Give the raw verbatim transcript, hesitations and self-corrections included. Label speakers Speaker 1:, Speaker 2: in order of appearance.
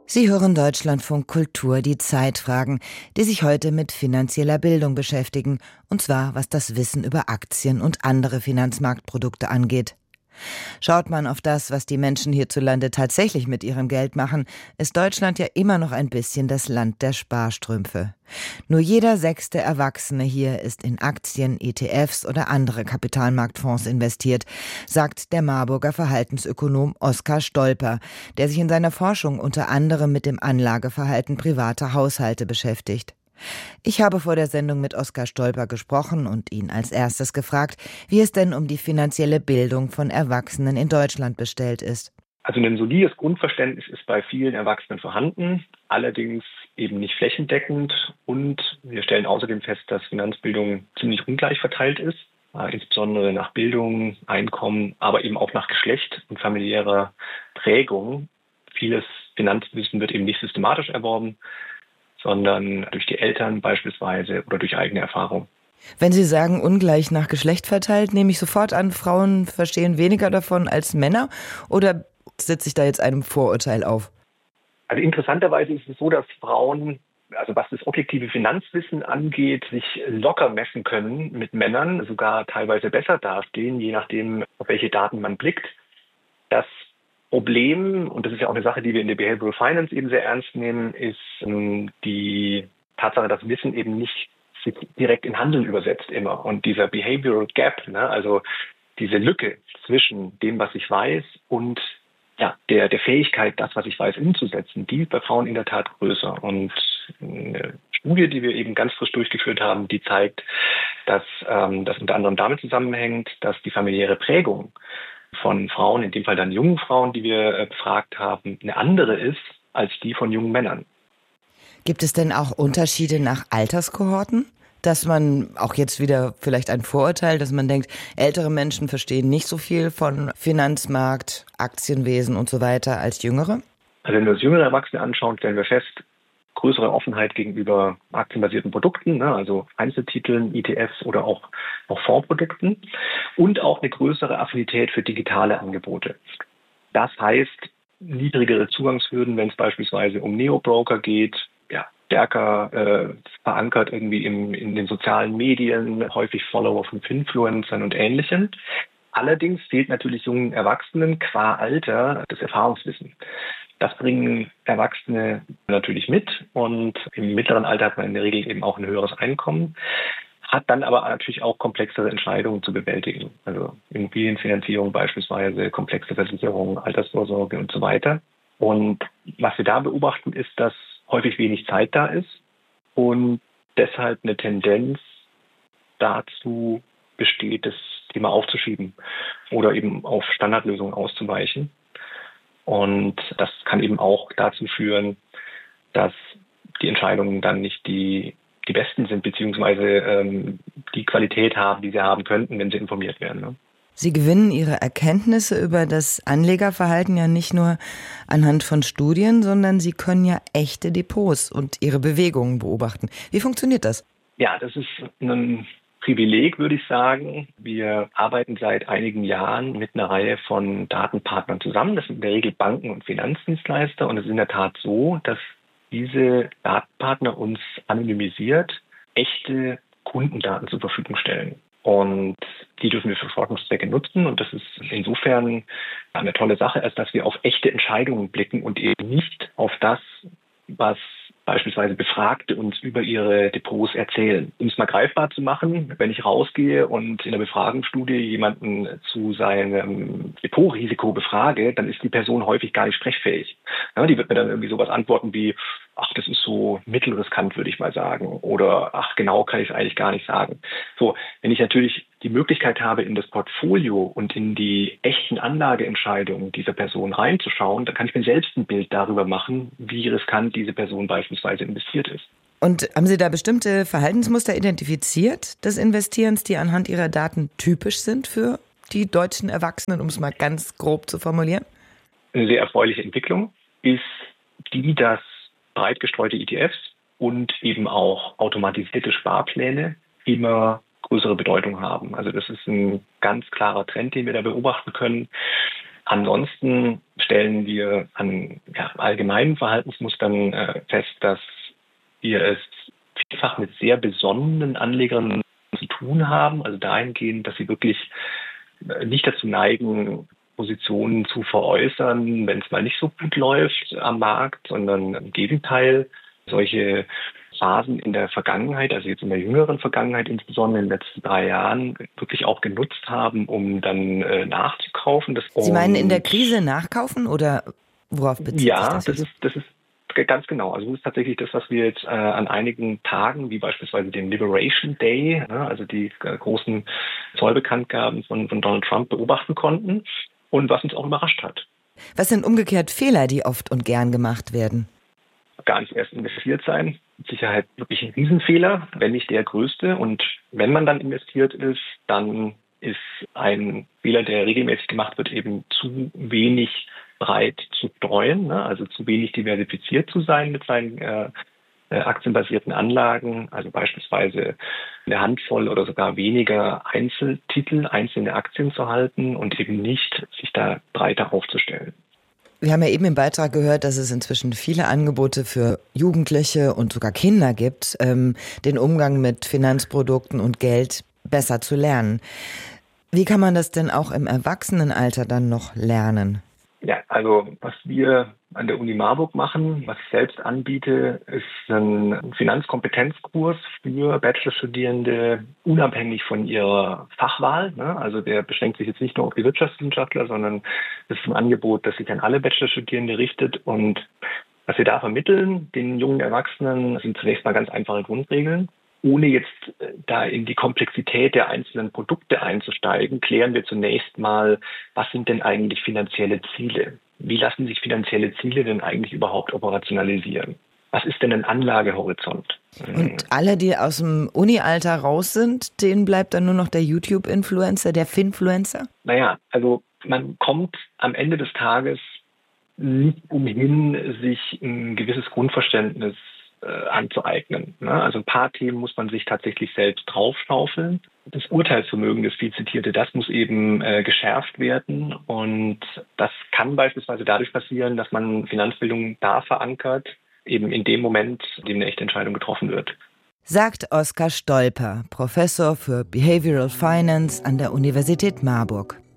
Speaker 1: Sie hören Deutschlandfunk Kultur, die Zeitfragen, die sich heute mit finanzieller Bildung beschäftigen, und zwar was das Wissen über Aktien und andere Finanzmarktprodukte angeht. Schaut man auf das, was die Menschen hierzulande tatsächlich mit ihrem Geld machen, ist Deutschland ja immer noch ein bisschen das Land der Sparstrümpfe. Nur jeder sechste Erwachsene hier ist in Aktien, E T Fs oder andere Kapitalmarktfonds investiert, sagt der Marburger Verhaltensökonom Oskar Stolper, der sich in seiner Forschung unter anderem mit dem Anlageverhalten privater Haushalte beschäftigt. Ich habe vor der Sendung mit Oskar Stolper gesprochen und ihn als erstes gefragt, wie es denn um die finanzielle Bildung von Erwachsenen in Deutschland bestellt ist.
Speaker 2: Also ein solides Grundverständnis ist bei vielen Erwachsenen vorhanden, allerdings eben nicht flächendeckend, und wir stellen außerdem fest, dass Finanzbildung ziemlich ungleich verteilt ist, äh, insbesondere nach Bildung, Einkommen, aber eben auch nach Geschlecht und familiärer Prägung. Vieles Finanzwissen wird eben nicht systematisch erworben, sondern durch die Eltern beispielsweise oder durch eigene Erfahrung.
Speaker 1: Wenn Sie sagen, ungleich nach Geschlecht verteilt, nehme ich sofort an, Frauen verstehen weniger davon als Männer, oder sitze ich da jetzt einem Vorurteil auf?
Speaker 2: Also interessanterweise ist es so, dass Frauen, also was das objektive Finanzwissen angeht, sich locker messen können mit Männern, sogar teilweise besser dastehen, je nachdem, auf welche Daten man blickt. Das Problem, und das ist ja auch eine Sache, die wir in der Behavioral Finance eben sehr ernst nehmen, ist ähm, die Tatsache, dass Wissen eben nicht sich direkt in Handeln übersetzt immer. Und dieser Behavioral Gap, ne, also diese Lücke zwischen dem, was ich weiß, und ja, der, der Fähigkeit, das, was ich weiß, umzusetzen, die ist bei Frauen in der Tat größer. Und eine Studie, die wir eben ganz frisch durchgeführt haben, die zeigt, dass ähm, das unter anderem damit zusammenhängt, dass die familiäre Prägung von Frauen, in dem Fall dann jungen Frauen, die wir äh, befragt haben, eine andere ist als die von jungen Männern.
Speaker 1: Gibt es denn auch Unterschiede nach Alterskohorten? Dass man auch jetzt wieder vielleicht ein Vorurteil, dass man denkt, ältere Menschen verstehen nicht so viel von Finanzmarkt, Aktienwesen und so weiter als jüngere?
Speaker 2: Also wenn wir uns jüngere Erwachsene anschauen, stellen wir fest, größere Offenheit gegenüber aktienbasierten Produkten, ne, also Einzeltiteln, E T Fs oder auch, auch Fondsprodukten, und auch eine größere Affinität für digitale Angebote. Das heißt, niedrigere Zugangshürden, wenn es beispielsweise um Neo-Broker geht, ja, stärker äh, verankert irgendwie im, in den sozialen Medien, häufig Follower von Influencern und Ähnlichem. Allerdings fehlt natürlich jungen Erwachsenen qua Alter das Erfahrungswissen. Das bringen Erwachsene natürlich mit, und im mittleren Alter hat man in der Regel eben auch ein höheres Einkommen, hat dann aber natürlich auch komplexere Entscheidungen zu bewältigen. Also Immobilienfinanzierung beispielsweise, komplexe Versicherungen, Altersvorsorge und so weiter. Und was wir da beobachten, ist, dass häufig wenig Zeit da ist und deshalb eine Tendenz dazu besteht, das Thema aufzuschieben oder eben auf Standardlösungen auszuweichen. Und das kann eben auch dazu führen, dass die Entscheidungen dann nicht die, die besten sind, beziehungsweise ähm, die Qualität haben, die sie haben könnten, wenn sie informiert werden. Ne?
Speaker 1: Sie gewinnen Ihre Erkenntnisse über das Anlegerverhalten ja nicht nur anhand von Studien, sondern Sie können ja echte Depots und ihre Bewegungen beobachten. Wie funktioniert das?
Speaker 2: Ja, das ist ein Privileg, würde ich sagen. Wir arbeiten seit einigen Jahren mit einer Reihe von Datenpartnern zusammen. Das sind in der Regel Banken und Finanzdienstleister. Und es ist in der Tat so, dass diese Datenpartner uns anonymisiert echte Kundendaten zur Verfügung stellen. Und die dürfen wir für Forschungszwecke nutzen. Und das ist insofern eine tolle Sache, als dass wir auf echte Entscheidungen blicken und eben nicht auf das, was beispielsweise Befragte uns über ihre Depots erzählen. Um es mal greifbar zu machen, wenn ich rausgehe und in der Befragungsstudie jemanden zu seinem Depotrisiko befrage, dann ist die Person häufig gar nicht sprechfähig. Ja, die wird mir dann irgendwie sowas antworten wie, ach, das ist so mittelriskant, würde ich mal sagen. Oder, ach, genau kann ich es eigentlich gar nicht sagen. So, wenn ich natürlich die Möglichkeit habe, in das Portfolio und in die echten Anlageentscheidungen dieser Person reinzuschauen, dann kann ich mir selbst ein Bild darüber machen, wie riskant diese Person beispielsweise investiert ist.
Speaker 1: Und haben Sie da bestimmte Verhaltensmuster identifiziert des Investierens, die anhand Ihrer Daten typisch sind für die deutschen Erwachsenen, um es mal ganz grob zu formulieren?
Speaker 2: Eine sehr erfreuliche Entwicklung ist die, dass breit gestreute E T Fs und eben auch automatisierte Sparpläne immer größere Bedeutung haben. Also das ist ein ganz klarer Trend, den wir da beobachten können. Ansonsten stellen wir an ja, allgemeinen Verhaltensmustern äh, fest, dass wir es vielfach mit sehr besonnenen Anlegern zu tun haben, also dahingehend, dass sie wirklich nicht dazu neigen, Positionen zu veräußern, wenn es mal nicht so gut läuft am Markt, sondern im Gegenteil, solche Phasen in der Vergangenheit, also jetzt in der jüngeren Vergangenheit, insbesondere in den letzten drei Jahren, wirklich auch genutzt haben, um dann äh, nachzukaufen. Das
Speaker 1: Sie meinen in der Krise nachkaufen oder worauf bezieht
Speaker 2: ja,
Speaker 1: sich das?
Speaker 2: Ja, das ist, das ist ganz genau. Also das ist tatsächlich das, was wir jetzt äh, an einigen Tagen, wie beispielsweise dem Liberation Day, ja, also die äh, großen Zollbekanntgaben von, von Donald Trump beobachten konnten und was uns auch überrascht hat.
Speaker 1: Was sind umgekehrt Fehler, die oft und gern gemacht werden?
Speaker 2: Gar nicht erst investiert sein. Mit Sicherheit wirklich ein Riesenfehler, wenn nicht der größte. Und wenn man dann investiert ist, dann ist ein Fehler, der regelmäßig gemacht wird, eben zu wenig breit zu streuen, ne? Also zu wenig diversifiziert zu sein mit seinen äh, äh, aktienbasierten Anlagen, also beispielsweise eine Handvoll oder sogar weniger Einzeltitel, einzelne Aktien zu halten und eben nicht sich da breiter aufzustellen.
Speaker 1: Wir haben ja eben im Beitrag gehört, dass es inzwischen viele Angebote für Jugendliche und sogar Kinder gibt, ähm, den Umgang mit Finanzprodukten und Geld besser zu lernen. Wie kann man das denn auch im Erwachsenenalter dann noch lernen?
Speaker 2: Ja, also was wir an der Uni Marburg machen, was ich selbst anbiete, ist ein Finanzkompetenzkurs für Bachelorstudierende, unabhängig von ihrer Fachwahl. Also der beschränkt sich jetzt nicht nur auf die Wirtschaftswissenschaftler, sondern das ist ein Angebot, das sich an alle Bachelorstudierende richtet. Und was wir da vermitteln, den jungen Erwachsenen, sind zunächst mal ganz einfache Grundregeln. Ohne jetzt da in die Komplexität der einzelnen Produkte einzusteigen, klären wir zunächst mal, was sind denn eigentlich finanzielle Ziele? Wie lassen sich finanzielle Ziele denn eigentlich überhaupt operationalisieren? Was ist denn ein Anlagehorizont?
Speaker 1: Und alle, die aus dem Uni-Alter raus sind, denen bleibt dann nur noch der YouTube-Influencer, der Finfluencer?
Speaker 2: Naja, also man kommt am Ende des Tages nicht umhin, sich ein gewisses Grundverständnis Äh, anzueignen. Ne? Also ein paar Themen muss man sich tatsächlich selbst draufschaufeln. Das Urteilsvermögen, das viel zitierte, das muss eben äh, geschärft werden. Und das kann beispielsweise dadurch passieren, dass man Finanzbildung da verankert, eben in dem Moment, in dem eine echte Entscheidung getroffen wird.
Speaker 1: Sagt Oskar Stolper, Professor für Behavioral Finance an der Universität Marburg.